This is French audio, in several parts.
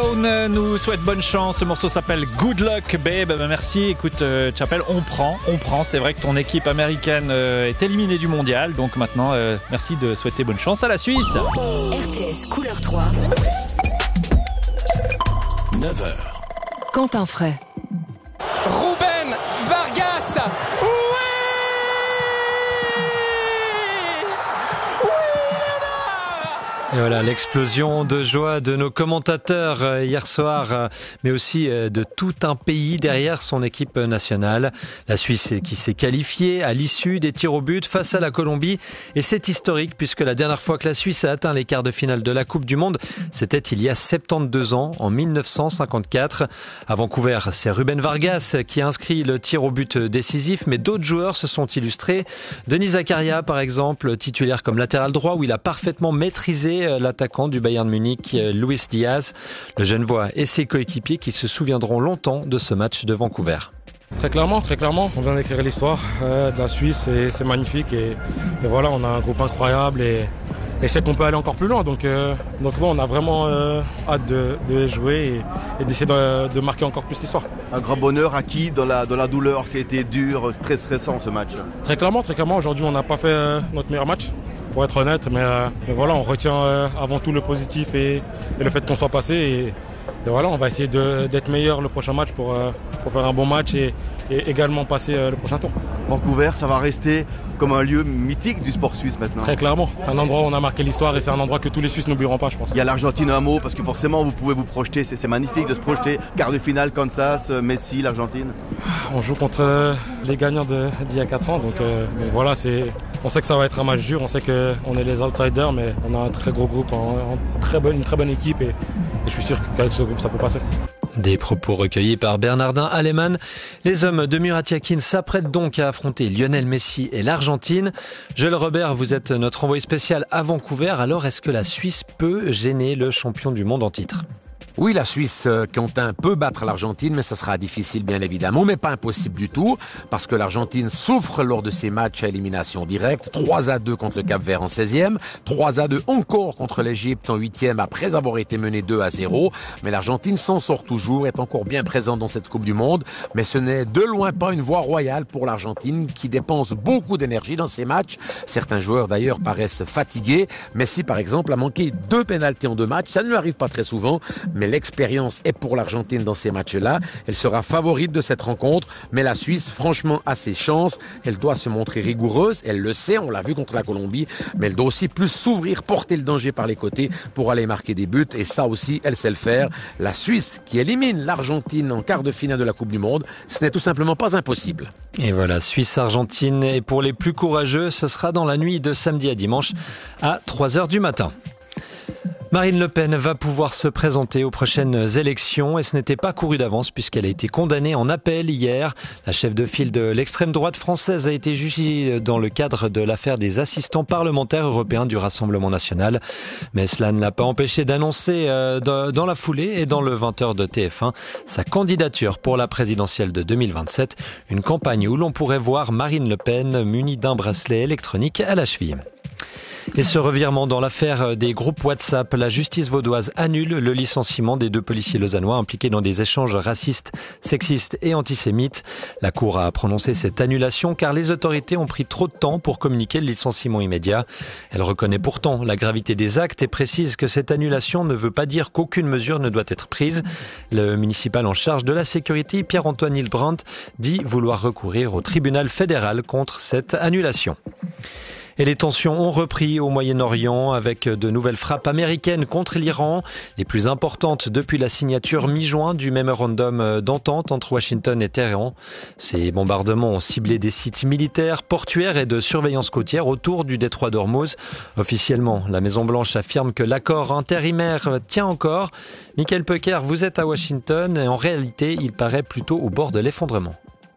Stone nous souhaite bonne chance. Ce morceau s'appelle Good Luck Babe. Merci. Écoute, Chapelle, on prend. C'est vrai que ton équipe américaine est éliminée du mondial. Donc maintenant, merci de souhaiter bonne chance à la Suisse. RTS Couleur 3. 9h. Quentin Fray. Ruben Vargas. Et voilà, l'explosion de joie de nos commentateurs hier soir, mais aussi de tout un pays derrière son équipe nationale. La Suisse qui s'est qualifiée à l'issue des tirs au but face à la Colombie. Et c'est historique puisque la dernière fois que la Suisse a atteint les quarts de finale de la Coupe du Monde, c'était il y a 72 ans, en 1954. À Vancouver, c'est Ruben Vargas qui a inscrit le tir au but décisif, mais d'autres joueurs se sont illustrés. Denis Zakaria, par exemple, titulaire comme latéral droit, où il a parfaitement maîtrisé l'attaquant du Bayern Munich, Luis Diaz. Le Genevois et ses coéquipiers qui se souviendront longtemps de ce match de Vancouver. Très clairement, on vient d'écrire l'histoire de la Suisse et c'est magnifique et voilà, on a un groupe incroyable et je sais qu'on peut aller encore plus loin, donc on a vraiment hâte de jouer et d'essayer de marquer encore plus l'histoire. Un grand bonheur acquis dans la douleur, c'était dur, très stressant ce match. Très clairement, aujourd'hui on n'a pas fait notre meilleur match, pour être honnête, mais voilà, on retient avant tout le positif et le fait qu'on soit passé et voilà, on va essayer d'être meilleur le prochain match pour faire un bon match et également passer le prochain tour. Vancouver, ça va rester comme un lieu mythique du sport suisse maintenant. Très clairement, c'est un endroit où on a marqué l'histoire et c'est un endroit que tous les Suisses n'oublieront pas, je pense. Il y a l'Argentine, un mot, parce que forcément vous pouvez vous projeter, c'est magnifique de se projeter. Quart de finale, Kansas, Messi, l'Argentine. On joue contre les gagnants d'il y a 4 ans, donc voilà, on sait que ça va être un match dur, on sait qu'on est les outsiders, mais on a un très gros groupe, une très bonne équipe et je suis sûr qu'avec ce groupe ça peut passer. Des propos recueillis par Bernardin Alemann. Les hommes de Murat Yakin s'apprêtent donc à affronter Lionel Messi et l'Argentine. Joël Robert, vous êtes notre envoyé spécial à Vancouver. Alors, est-ce que la Suisse peut gêner le champion du monde en titre ? Oui, la Suisse, Quentin, peut battre l'Argentine, mais ça sera difficile, bien évidemment, mais pas impossible du tout, parce que l'Argentine souffre lors de ses matchs à élimination directe. 3-2 contre le Cap-Vert en 16e, 3-2 encore contre l'Égypte en 8e, après avoir été menée 2-0. Mais l'Argentine s'en sort toujours, est encore bien présente dans cette Coupe du Monde, mais ce n'est de loin pas une voie royale pour l'Argentine, qui dépense beaucoup d'énergie dans ses matchs. Certains joueurs, d'ailleurs, paraissent fatigués. Messi, par exemple, a manqué 2 pénaltys en 2 matchs. Ça ne lui arrive pas très souvent, mais l'expérience est pour l'Argentine dans ces matchs-là. Elle sera favorite de cette rencontre, mais la Suisse, franchement, a ses chances. Elle doit se montrer rigoureuse, elle le sait, on l'a vu contre la Colombie, mais elle doit aussi plus s'ouvrir, porter le danger par les côtés pour aller marquer des buts, et ça aussi, elle sait le faire. La Suisse, qui élimine l'Argentine en quart de finale de la Coupe du Monde, ce n'est tout simplement pas impossible. Et voilà, Suisse-Argentine, et pour les plus courageux, ce sera dans la nuit de samedi à dimanche à 3h du matin. Marine Le Pen va pouvoir se présenter aux prochaines élections et ce n'était pas couru d'avance puisqu'elle a été condamnée en appel hier. La chef de file de l'extrême droite française a été jugée dans le cadre de l'affaire des assistants parlementaires européens du Rassemblement national. Mais cela ne l'a pas empêché d'annoncer dans la foulée et dans le 20h de TF1 sa candidature pour la présidentielle de 2027. Une campagne où l'on pourrait voir Marine Le Pen munie d'un bracelet électronique à la cheville. Et ce revirement dans l'affaire des groupes WhatsApp, la justice vaudoise annule le licenciement des 2 policiers lausannois impliqués dans des échanges racistes, sexistes et antisémites. La Cour a prononcé cette annulation car les autorités ont pris trop de temps pour communiquer le licenciement immédiat. Elle reconnaît pourtant la gravité des actes et précise que cette annulation ne veut pas dire qu'aucune mesure ne doit être prise. Le municipal en charge de la sécurité, Pierre-Antoine Hildebrandt, dit vouloir recourir au tribunal fédéral contre cette annulation. Et les tensions ont repris au Moyen-Orient avec de nouvelles frappes américaines contre l'Iran, les plus importantes depuis la signature mi-juin du mémorandum d'entente entre Washington et Téhéran. Ces bombardements ont ciblé des sites militaires, portuaires et de surveillance côtière autour du détroit d'Ormuz. Officiellement, la Maison-Blanche affirme que l'accord intérimaire tient encore. Michael Pecker, vous êtes à Washington et en réalité, il paraît plutôt au bord de l'effondrement.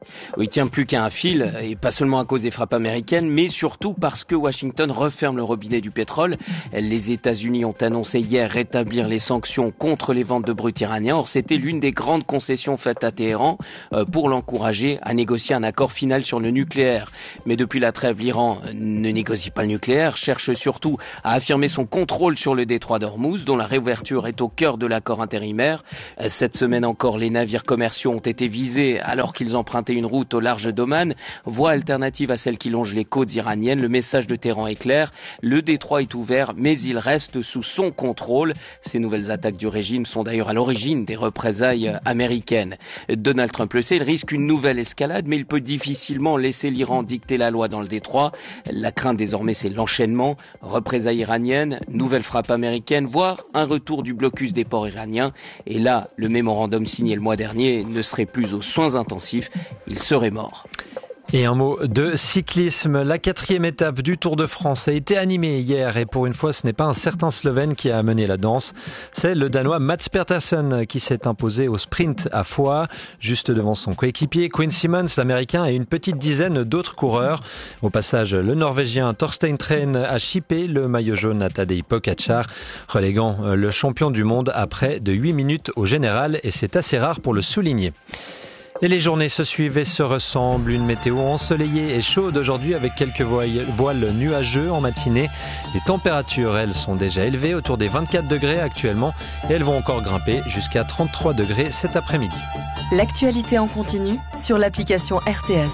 Oui, il tient plus qu'à un fil, et pas seulement à cause des frappes américaines, mais surtout parce que Washington referme le robinet du pétrole. Les États-Unis ont annoncé hier rétablir les sanctions contre les ventes de brut iranien. Or, c'était l'une des grandes concessions faites à Téhéran pour l'encourager à négocier un accord final sur le nucléaire. Mais depuis la trêve, l'Iran ne négocie pas le nucléaire, cherche surtout à affirmer son contrôle sur le détroit d'Ormuz, dont la réouverture est au cœur de l'accord intérimaire. Cette semaine encore, les navires commerciaux ont été visés alors qu'ils empruntaient une route au large d'Oman, voie alternative à celle qui longe les côtes iraniennes. Le message de Téhéran est clair, le détroit est ouvert, mais il reste sous son contrôle. Ces nouvelles attaques du régime sont d'ailleurs à l'origine des représailles américaines. Donald Trump le sait, il risque une nouvelle escalade, mais il peut difficilement laisser l'Iran dicter la loi dans le détroit. La crainte désormais, c'est l'enchaînement, représailles iraniennes, nouvelles frappes américaines, voire un retour du blocus des ports iraniens. Et là, le mémorandum signé le mois dernier ne serait plus aux soins intensifs, il serait mort. Et un mot de cyclisme. La 4e étape du Tour de France a été animée hier et pour une fois, ce n'est pas un certain Slovène qui a mené la danse. C'est le Danois Mats Pedersen qui s'est imposé au sprint à Foix, juste devant son coéquipier Quinn Simmons, l'Américain, et une petite dizaine d'autres coureurs. Au passage, le Norvégien Torstein Thren a chippé le maillot jaune à Tadej Pogačar, reléguant le champion du monde à près de 8 minutes au général, et c'est assez rare pour le souligner. Et les journées se suivent et se ressemblent. Une météo ensoleillée et chaude aujourd'hui avec quelques voiles nuageux en matinée. Les températures, elles, sont déjà élevées, autour des 24 degrés actuellement. Et elles vont encore grimper jusqu'à 33 degrés cet après-midi. L'actualité en continu sur l'application RTS.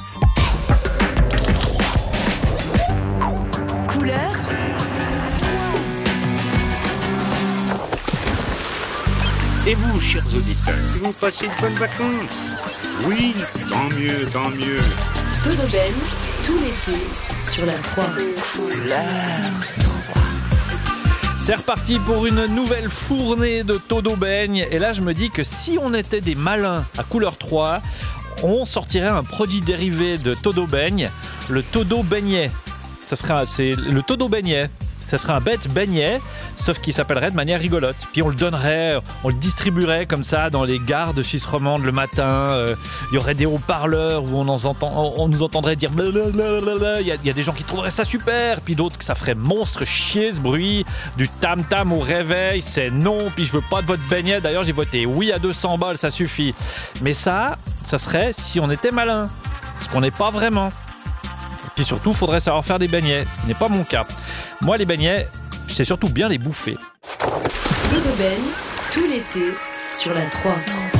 Couleur. Et vous, chers auditeurs, vous passez de bonnes vacances? Oui, tant mieux, tant mieux. Todoben, tout l'été, sur la 3. Couleur 3. C'est reparti pour une nouvelle fournée de Todoben. Et là, je me dis que si on était des malins à couleur 3, on sortirait un produit dérivé de Todoben, le Todo Beignet. C'est le Todo Beignet. Ça serait un bête beignet, sauf qu'il s'appellerait de manière rigolote. Puis on le donnerait, on le distribuerait comme ça dans les gares de Suisse romande le matin. Il y aurait des haut-parleurs où on nous entendrait dire blablabla. Il y a des gens qui trouveraient ça super, puis d'autres que ça ferait monstre chier ce bruit. Du tam-tam au réveil, c'est non, puis je veux pas de votre beignet. D'ailleurs, j'ai voté oui à 200 balles, ça suffit. Mais ça serait si on était malin, ce qu'on n'est pas vraiment. Puis surtout, il faudrait savoir faire des beignets, ce qui n'est pas mon cas. Moi, les beignets, je sais surtout bien les bouffer. Todoben, tout l'été, sur la 3.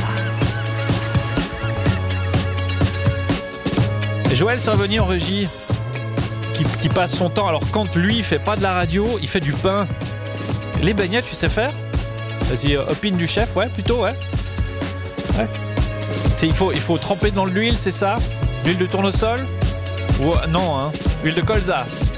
Et Joël Savoni en régie, qui passe son temps, alors quand lui, il fait pas de la radio, il fait du pain. Les beignets, tu sais faire? Vas-y, opine du chef, ouais, plutôt, ouais. Il faut tremper dans de l'huile, c'est ça? L'huile de tournesol? Non, huile de colza.